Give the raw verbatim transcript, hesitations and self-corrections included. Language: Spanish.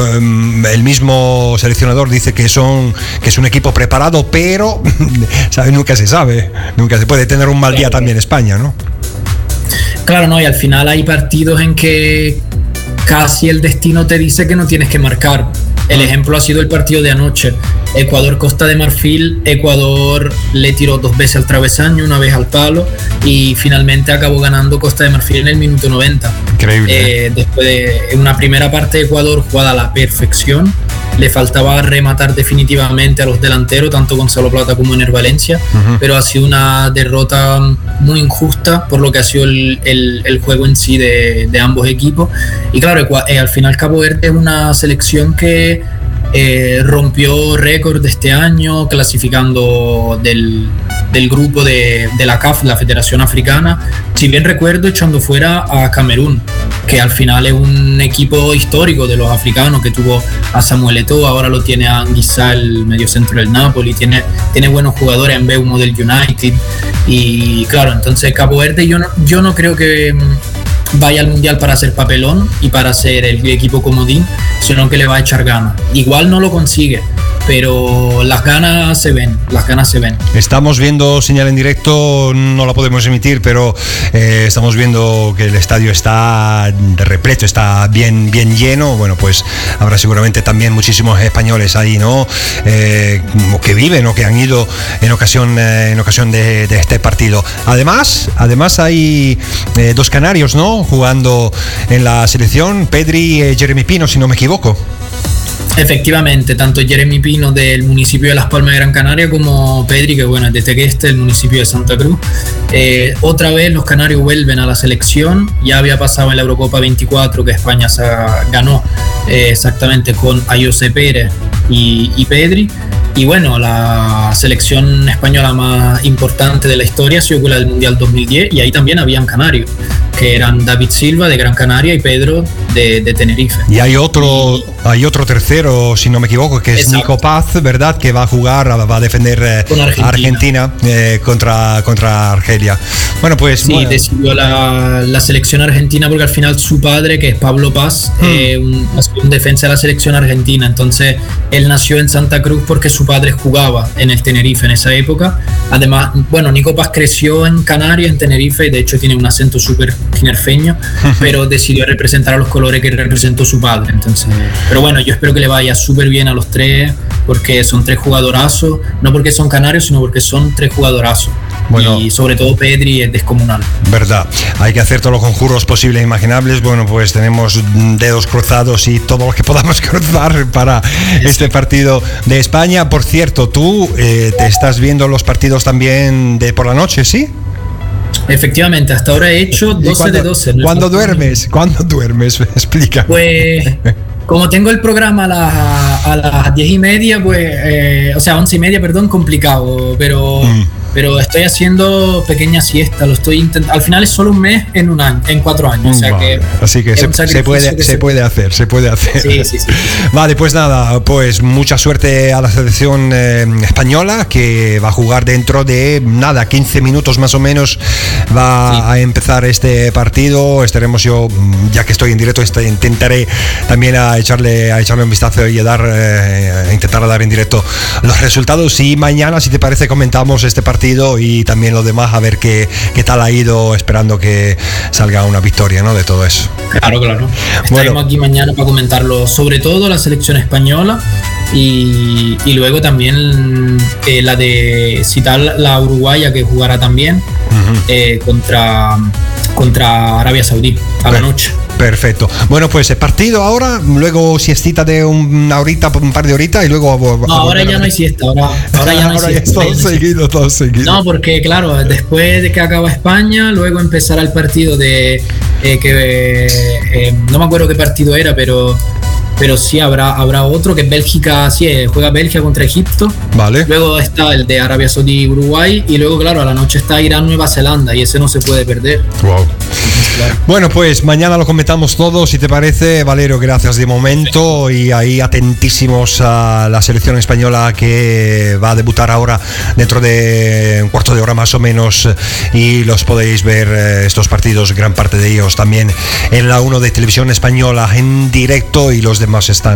el mismo seleccionador dice que son que es un equipo preparado, pero ¿sabe? Nunca se sabe, nunca se puede tener un mal día también España, ¿no? Claro, no, y al final hay partidos en que casi el destino te dice que no tienes que marcar. El ejemplo ha sido el partido de anoche, Ecuador-Costa de Marfil. Ecuador le tiró dos veces al travesaño, una vez al palo, y finalmente acabó ganando Costa de Marfil en el minuto noventa. Increíble. Eh, después de una primera parte de Ecuador jugada a la perfección, le faltaba rematar definitivamente a los delanteros, tanto Gonzalo Plata como Ener Valencia, uh-huh. pero ha sido una derrota muy injusta por lo que ha sido el, el, el juego en sí de, de ambos equipos. Y claro, eh, al final Cabo Verde es una selección que eh, rompió récord de este año, clasificando del, del grupo de, de la C A F, la Federación Africana, si bien recuerdo, echando fuera a Camerún, que al final es un equipo histórico de los africanos, que tuvo a Samuel Eto'o, ahora lo tiene a Anguissa, el mediocentro del Napoli, tiene, tiene buenos jugadores en Mbeumo del United, y claro, entonces Cabo Verde yo no, yo no creo que vaya al Mundial para hacer papelón y para ser el equipo comodín, sino que le va a echar ganas. Igual no lo consigue, pero las ganas se ven, las ganas se ven. Estamos viendo señal en directo, no la podemos emitir, pero eh, estamos viendo que el estadio está repleto, está bien, bien lleno. Bueno, pues habrá seguramente también muchísimos españoles ahí, ¿no? Eh, que viven o que han ido en ocasión, eh, en ocasión de, de este partido. Además, además hay eh, dos canarios, ¿no? Jugando en la selección, Pedri y eh, Jeremy Pino, si no me equivoco. Efectivamente, tanto Jeremy Pino del municipio de Las Palmas de Gran Canaria como Pedri, que bueno, es de Tegueste, el municipio de Santa Cruz. Eh, otra vez los canarios vuelven a la selección. Ya había pasado en la Eurocopa veinticuatro que España se ganó eh, exactamente con Ayose Pérez y, y Pedri. Y bueno, la selección española más importante de la historia ha sido la del Mundial dos mil diez, y ahí también habían canarios, que eran David Silva de Gran Canaria y Pedro de, de Tenerife. Y hay otro, y, hay otro tercero, si no me equivoco, que es exacto. Nico Paz, ¿verdad? Que va a jugar, va a defender eh, Argentina, Argentina eh, contra, contra Argelia. Bueno, pues... Sí, bueno. decidió la, la selección argentina porque al final su padre, que es Pablo Paz, hmm. eh, un, un defensa de la selección argentina. Entonces, él nació en Santa Cruz porque su padre jugaba en el Tenerife en esa época. Además, bueno, Nico Paz creció en Canarias, en Tenerife, y de hecho tiene un acento súper tinerfeño, pero decidió representar a los colores que representó su padre. Entonces, pero bueno, yo espero que le vaya súper bien a los tres, porque son tres jugadorazos, no porque son canarios, sino porque son tres jugadorazos. Bueno, y sobre todo Pedri es descomunal. Verdad, hay que hacer todos los conjuros posibles e imaginables. Bueno, pues tenemos dedos cruzados y todo lo que podamos cruzar para sí. este partido de España. Por cierto, tú eh, te estás viendo los partidos también de por la noche, ¿sí? Efectivamente, hasta ahora he hecho doce de doce. ¿No? ¿Cuándo duermes? ¿Cuándo duermes? Explica. Pues... Como tengo el programa a las, a las diez y media, pues, eh, o sea, once y media, perdón, complicado, pero, mm. pero estoy haciendo pequeña siesta, lo estoy intentando. Al final es solo un mes en un año, en cuatro años, o sea vale. que así que se, se puede, que se, se puede hacer, se puede hacer. Sí, sí, sí, sí. Vale, pues nada, pues mucha suerte a la selección eh, española, que va a jugar dentro de nada, quince minutos más o menos, va sí. a empezar este partido. Estaremos yo, ya que estoy en directo, este, intentaré también a echarle a echarle un vistazo y a dar eh, a intentar dar en directo los resultados, y mañana, si te parece, comentamos este partido y también lo demás, a ver qué, qué tal ha ido, esperando que salga una victoria, ¿no? De todo eso. Claro, claro. Estaremos bueno. aquí mañana para comentarlo, sobre todo la selección española, y, y luego también eh, la de citar la uruguaya, que jugará también uh-huh. eh, contra contra Arabia Saudí a Pero, la noche. Perfecto. Bueno, pues el partido ahora, luego siestita de una horita, un par de horitas, y luego... No, ahora ya no hay siesta, ahora, ahora ya no hay ahora siesta. Ya es todo seguido, todo seguido. No, porque claro, después de que acaba España, luego empezará el partido de... Eh, que eh, no me acuerdo qué partido era, pero... pero sí habrá, habrá otro, que es Bélgica, sí, juega Bélgica contra Egipto. Vale. Luego está el de Arabia Saudí y Uruguay, y luego, claro, a la noche está Irán, Nueva Zelanda, y ese no se puede perder. Wow. Claro. Bueno, pues mañana lo comentamos todo, si te parece, Valerio. Gracias de momento, y ahí atentísimos a la selección española, que va a debutar ahora dentro de un cuarto de hora más o menos, y los podéis ver eh, estos partidos, gran parte de ellos también en la uno de Televisión Española en directo, y los demás están